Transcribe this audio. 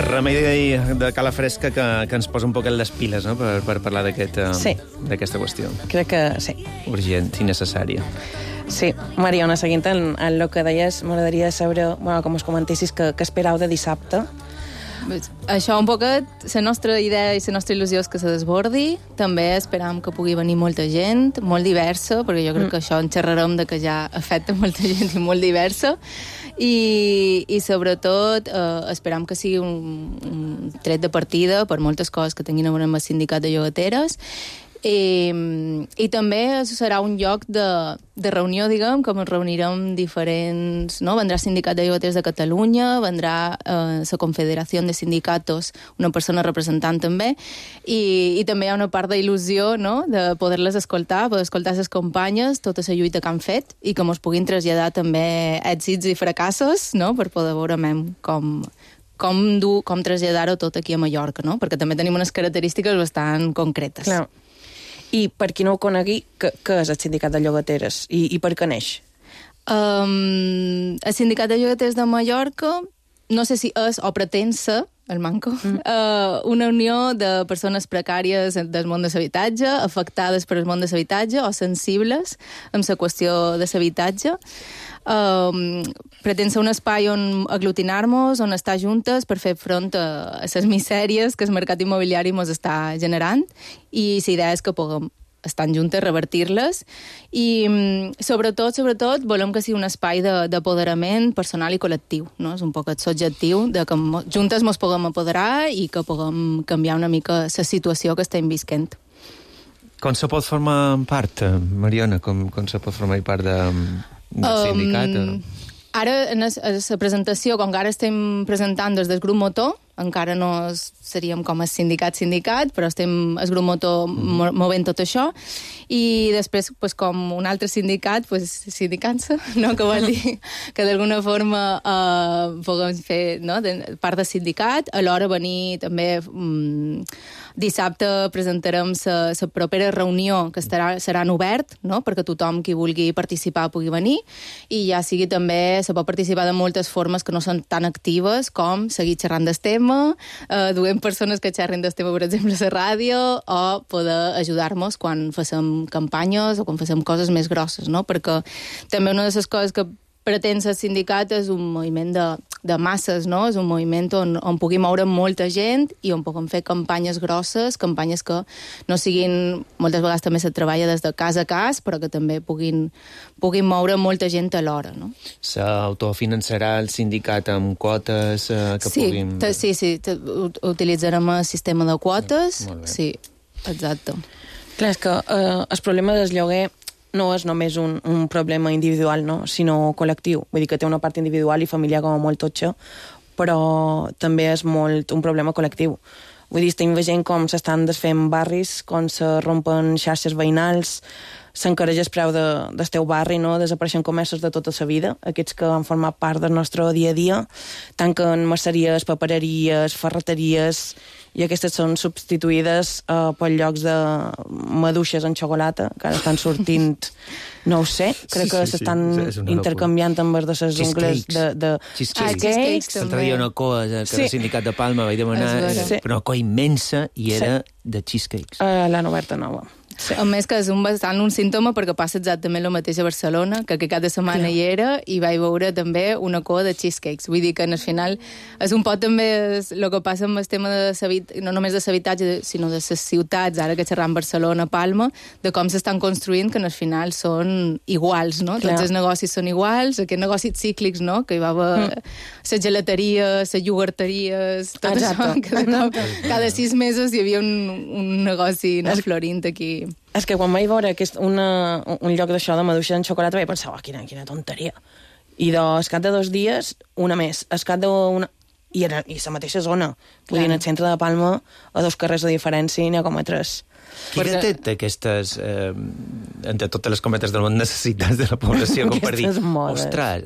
Remei de cala fresca que ens posa un poquet les piles, no?, per parlar d'aquesta qüestió. Crec que sí. Urgent i necessària. Sí, Mariona, seguint en el que deies, m'agradaria saber, com us comentessis, que esperau de dissabte. Això un poquet, la nostra idea i la nostra il·lusió és que se desbordi. També esperam que pugui venir molta gent, molt diversa, perquè jo crec que això en xerrarem de que ja afecta molta gent i molt diversa. I sobretot esperam que sigui un tret de partida per moltes coses que tinguin a veure amb el sindicat de llogateres. I també serà un lloc de reunió, diguem, com ens reunirem diferents, no? Vendrà el Sindicat de Llogaters de Catalunya, vendrà la Confederació de Sindicatos, una persona representant també, i també hi ha una part d'il·lusió, no?, de poder-les escoltar, poder escoltar les companyes, tota la lluita que han fet, i que ens puguin traslladar també èxits i fracassos, no?, per poder veure com traslladar-ho tot aquí a Mallorca, no?, perquè també tenim unes característiques bastant concretes. Clar. I per qui no ho conegui, què és el Sindicat de Llogateres i per què neix? El Sindicat de Llogateres de Mallorca, no sé si és o pretén ser, el manco, una unió de persones precàries del món de l'habitatge, afectades per el món de l'habitatge o sensibles amb la qüestió de l'habitatge. Pretén ser un espai on aglutinar-nos, on estar juntes per fer front a les misèries que el mercat immobiliari ens està generant, i la idea és que puguem estar juntes, revertir-les, i sobretot volem que sigui un espai d'apoderament personal i col·lectiu, no? És un poc el objectiu de que juntes ens puguem apoderar i que puguem canviar una mica la situació que estem visquent. Com se pot formar part, Mariona? Com se pot formar part del sindicat? Ara, en la presentació, com que ara estem presentant des del grup motor, encara no seríem com el sindicat, però estem el grup motor movent tot això, i després, com un altre sindicat, sindicant-se, no? Que vol dir que d'alguna forma puguem fer, no?, part del sindicat, alhora venir també... Dissabte presentarem la propera reunió, que serà en obert, no?, perquè tothom qui vulgui participar pugui venir, i ja sigui també, se pot participar de moltes formes que no són tan actives com seguir xerrant del tema, duent persones que xerren del tema, per exemple, a la ràdio, o poder ajudar-nos quan facem campanyes o quan facem coses més grosses, no? Perquè també una de les coses que pretén el sindicat és un moviment de masses, no? És un moviment on pugui moure molta gent i on puguem fer campanyes grosses, campanyes que no siguin... Moltes vegades també se treballa des de cas a cas, però que també puguin moure molta gent alhora, no? S'autofinançarà el sindicat amb quotes que puguin... Sí, utilitzarem el sistema de quotes. Sí, exacte. Clar, és que el problema del lloguer no és només un problema individual, no?, sinó col·lectiu. Vull dir que té una part individual i familiar com a molt totxa, però també és molt un problema col·lectiu. Vull dir, estem veient com s'estan desfent barris, com se rompen xarxes veïnals, s'encareix el preu del teu barri, no?, desapareixen comerços de tota la vida, aquests que han format part del nostre dia a dia, tanquen merceries, papereries, ferreteries, i aquestes són substituïdes per llocs de maduixes en xocolata, que ara estan sortint, no ho sé, crec que s'estan intercanviant amb els de les ungles de cheesecakes. L'altre dia una coa que el sindicat de Palma vaig demanar, però una coa immensa, i era de cheesecakes. L'han oberta nova. Sí. A més que és bastant un símptoma perquè passa exactament el mateix a Barcelona, que cada setmana hi era i vaig veure també una coa de cheesecakes. Vull dir que al final és un poc també el que passa amb el tema no només de l'habitatge, sinó de les ciutats, ara que xerram Barcelona, Palma, de com s'estan construint, que al final són iguals, no? Tots els negocis són iguals, aquests negocis cíclics, no?, que hi va haver les gelateries, les iogurteries, tot això, que cada 6 mesos hi havia un negoci florint aquí. És que quan vaig veure un lloc d'això de maduixa en xocolata vaig pensar, quina tonteria. I al cap de 2 dies, una més. Al cap d'una... I la mateixa zona. Vull dir, en el centre de Palma, a 2 carrers de diferència, n'hi ha com a 3. Quina té aquestes, entre totes les cometes del món, necessitats de la població, com per dir, ostres,